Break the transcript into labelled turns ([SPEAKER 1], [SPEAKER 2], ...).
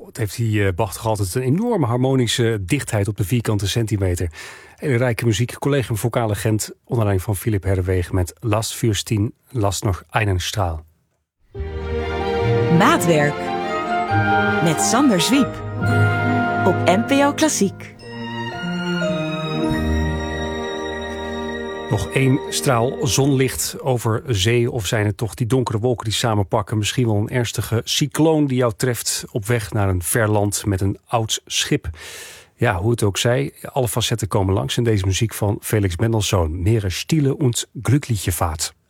[SPEAKER 1] het heeft die Bach toch altijd een enorme harmonische dichtheid op de vierkante centimeter. Hele rijke muziek. Collegium Vocale Gent, onder leiding van Philipp Herrewegh met Last Fürstin, Last noch einen Strahl.
[SPEAKER 2] Maatwerk met Sander Zwiep op NPO Klassiek.
[SPEAKER 1] Nog 1 straal zonlicht over zee, of zijn het toch die donkere wolken die samenpakken? Misschien wel een ernstige cycloon die jou treft op weg naar een ver land met een oud schip. Ja, hoe het ook zij, alle facetten komen langs in deze muziek van Felix Mendelssohn. Meere Stille und glückliche Fahrt.